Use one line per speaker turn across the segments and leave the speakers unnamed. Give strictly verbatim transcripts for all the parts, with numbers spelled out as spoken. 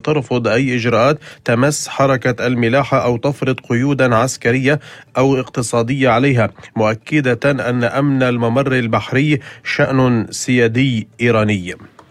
ترفض أي إجراءات تمس حركة الملاحة أو تفرض قيودا عسكرية أو اقتصادية عليها، مؤكدة أن أمن الممر البحري شأن سيادي إيراني.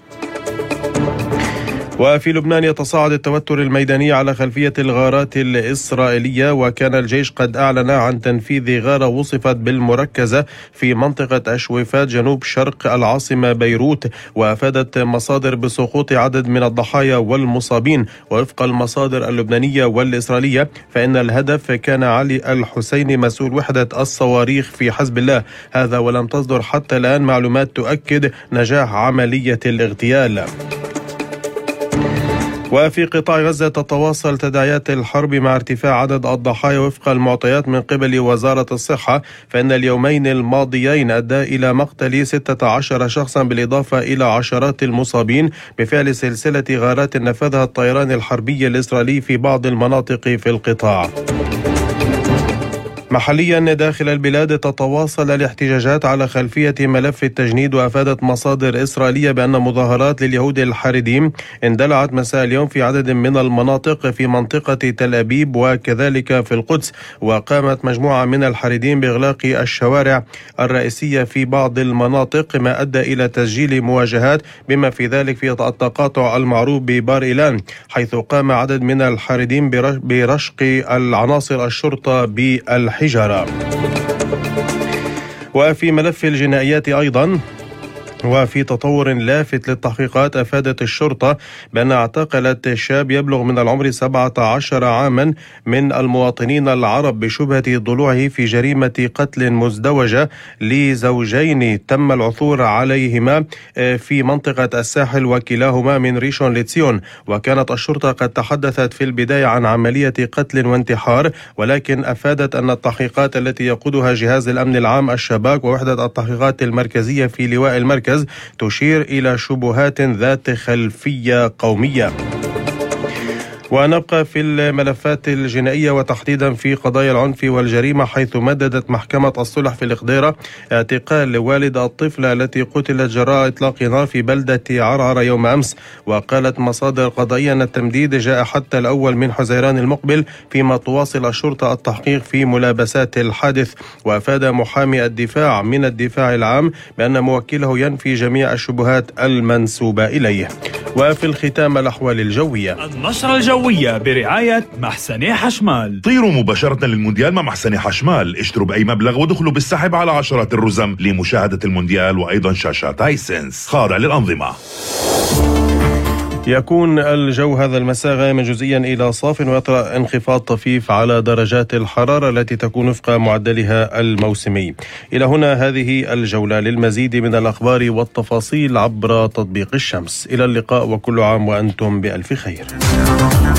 وفي لبنان يتصاعد التوتر الميداني على خلفية الغارات الإسرائيلية، وكان الجيش قد أعلن عن تنفيذ غارة وصفت بالمركزة في منطقة أشويفات جنوب شرق العاصمة بيروت، وأفادت مصادر بسقوط عدد من الضحايا والمصابين. ووفق المصادر اللبنانية والإسرائيلية فإن الهدف كان علي الحسيني مسؤول وحدة الصواريخ في حزب الله، هذا ولم تصدر حتى الآن معلومات تؤكد نجاح عملية الاغتيال. وفي قطاع غزة تتواصل تداعيات الحرب مع ارتفاع عدد الضحايا وفق المعطيات من قبل وزارة الصحة، فإن اليومين الماضيين أدى إلى مقتل ستة عشر شخصا بالإضافة إلى عشرات المصابين بفعل سلسلة غارات نفذها الطيران الحربي الإسرائيلي في بعض المناطق في القطاع. محليا داخل البلاد تتواصل الاحتجاجات على خلفية ملف التجنيد، وأفادت مصادر إسرائيلية بأن مظاهرات لليهود الحاردين اندلعت مساء اليوم في عدد من المناطق في منطقة تل أبيب وكذلك في القدس، وقامت مجموعة من الحاردين بإغلاق الشوارع الرئيسية في بعض المناطق، ما أدى إلى تسجيل مواجهات بما في ذلك في التقاطع المعروف ببار إيلان، حيث قام عدد من الحاردين برشق العناصر الشرطة بالحجارة. وفي ملف الجنائيات أيضا، وفي تطور لافت للتحقيقات، أفادت الشرطة بأن اعتقلت شاب يبلغ من العمر سبعة عشر عاما من المواطنين العرب بشبهة ضلوعه في جريمة قتل مزدوجة لزوجين تم العثور عليهما في منطقة الساحل، وكلاهما من ريشون لتسيون. وكانت الشرطة قد تحدثت في البداية عن عملية قتل وانتحار، ولكن أفادت أن التحقيقات التي يقودها جهاز الأمن العام الشباك ووحدة التحقيقات المركزية في لواء المركز تشير إلى شبهات ذات خلفية قومية. ونبقى في الملفات الجنائية وتحديدا في قضايا العنف والجريمة، حيث مددت محكمة الصلح في الإخديرة اعتقال والد الطفلة التي قتلت جراء إطلاق نار في بلدة عرعر يوم أمس. وقالت مصادر قضائية أن التمديد جاء حتى الأول من حزيران المقبل، فيما تواصل الشرطة التحقيق في ملابسات الحادث. وأفاد محامي الدفاع من الدفاع العام بأن موكله ينفي جميع الشبهات المنسوبة إليه. وفي الختام الأحوال الجوية.
النشرة الجوية برعاية محسني حشمال.
طيروا مباشرة للمونديال مع محسني حشمال، اشتروا بأي مبلغ ودخلوا بالسحب على عشرات الرزم لمشاهدة المونديال وأيضا شاشات هايسنس خاضع للأنظمة.
يكون الجو هذا المساء غائما جزئيا إلى صاف، ويطرأ انخفاض طفيف على درجات الحرارة التي تكون وفق معدلها الموسمي. إلى هنا هذه الجولة، للمزيد من الأخبار والتفاصيل عبر تطبيق الشمس. إلى اللقاء وكل عام وأنتم بألف خير.